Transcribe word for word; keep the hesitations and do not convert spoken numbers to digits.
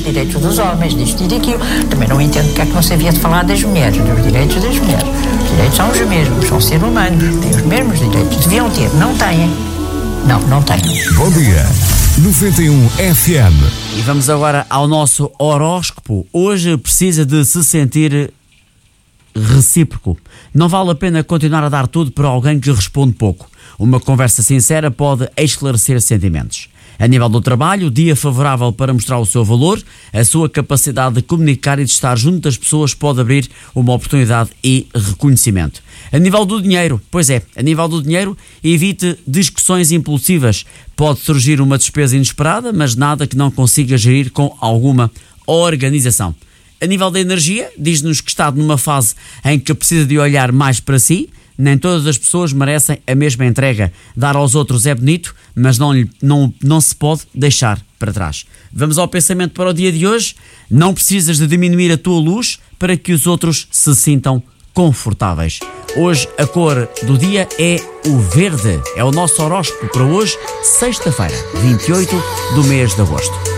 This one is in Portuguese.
direitos dos homens, disto e daquilo. Também não entendo porque é que não se havia de falar das mulheres, dos direitos das mulheres. Os direitos são os mesmos, são seres humanos, têm os mesmos direitos. Deviam ter, não têm. Não, não têm. Bom dia, noventa e um F M. E vamos agora ao nosso horóscopo. Hoje precisa de se sentir recíproco. Não vale a pena continuar a dar tudo para alguém que responde pouco. Uma conversa sincera pode esclarecer sentimentos. A nível do trabalho, dia favorável para mostrar o seu valor, a sua capacidade de comunicar e de estar junto das pessoas pode abrir uma oportunidade e reconhecimento. A nível do dinheiro, pois é, a nível do dinheiro, evite discussões impulsivas. Pode surgir uma despesa inesperada, mas nada que não consiga gerir com alguma organização. A nível da energia, diz-nos que está numa fase em que precisa de olhar mais para si. Nem todas as pessoas merecem a mesma entrega. Dar aos outros é bonito, mas não, não, não se pode deixar para trás. Vamos ao pensamento para o dia de hoje. Não precisas de diminuir a tua luz para que os outros se sintam confortáveis. Hoje a cor do dia é o verde. É o nosso horóscopo para hoje, sexta-feira, vinte e oito do mês de agosto.